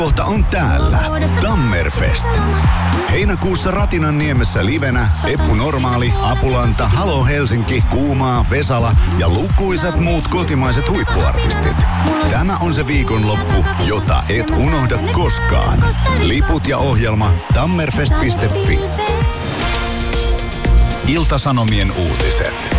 Kohta on täällä Tammerfest. Heinäkuussa Ratinanniemessä livenä Eppu Normaali, Apulanta, Halo Helsinki, Kuumaa, Vesala ja lukuisat muut kotimaiset huippuartistit. Tämä on se viikonloppu, jota et unohda koskaan. Liput ja ohjelma tammerfest.fi. Ilta-Sanomien uutiset.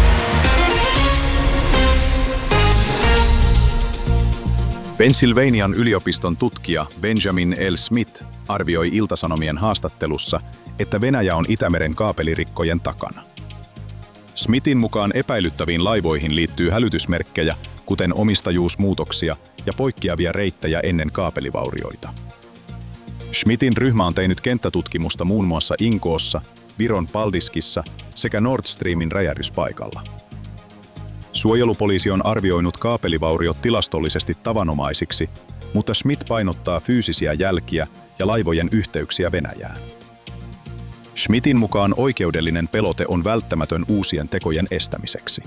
Pennsylvanian yliopiston tutkija Benjamin L. Smith arvioi Ilta-Sanomien haastattelussa, että Venäjä on Itämeren kaapelirikkojen takana. Smithin mukaan epäilyttäviin laivoihin liittyy hälytysmerkkejä, kuten omistajuusmuutoksia ja poikkeavia reittejä ennen kaapelivaurioita. Smithin ryhmä on tehnyt kenttätutkimusta muun muassa Inkoossa, Viron Paldiskissa sekä Nord Streamin räjähdyspaikalla. Suojelupoliisi on arvioinut kaapelivauriot tilastollisesti tavanomaisiksi, mutta Smith painottaa fyysisiä jälkiä ja laivojen yhteyksiä Venäjään. Smithin mukaan oikeudellinen pelote on välttämätön uusien tekojen estämiseksi.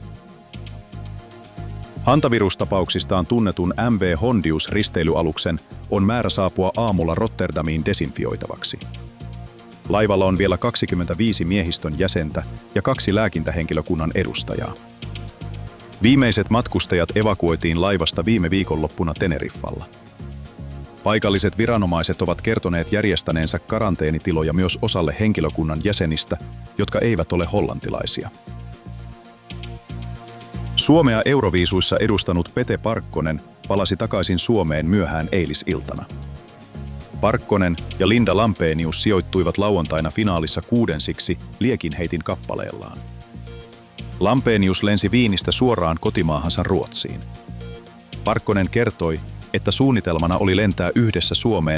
Hantavirustapauksistaan tunnetun MV Hondius-risteilyaluksen on määrä saapua aamulla Rotterdamiin desinfioitavaksi. Laivalla on vielä 25 miehistön jäsentä ja 2 lääkintähenkilökunnan edustajaa. Viimeiset matkustajat evakuoitiin laivasta viime viikonloppuna Teneriffalla. Paikalliset viranomaiset ovat kertoneet järjestäneensä karanteenitiloja myös osalle henkilökunnan jäsenistä, jotka eivät ole hollantilaisia. Suomea Euroviisuissa edustanut Pete Parkkonen palasi takaisin Suomeen myöhään eilisiltana. Parkkonen ja Linda Lampenius sijoittuivat lauantaina finaalissa 6. liekinheitin kappaleellaan. Lampenius lensi Viinistä suoraan kotimaahansa Ruotsiin. Parkkonen kertoi, että suunnitelmana oli lentää yhdessä Suomeen